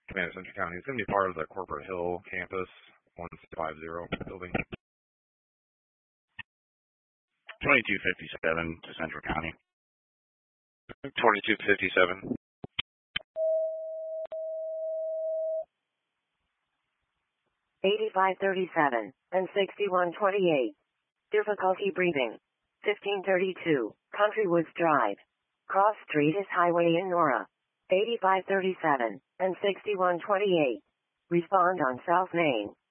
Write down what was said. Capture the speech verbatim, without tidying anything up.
Command Central County. It's going to be part of the Corporate Hill campus, one six five zero building. twenty-two fifty-seven to Central County. twenty-two fifty-seven. eighty-five thirty-seven and sixty-one twenty-eight. Difficulty breathing. fifteen thirty-two, Country Woods Drive. Cross Street is Highway in Nora. eighty-five thirty-seven and sixty-one twenty-eight. Respond on South Main.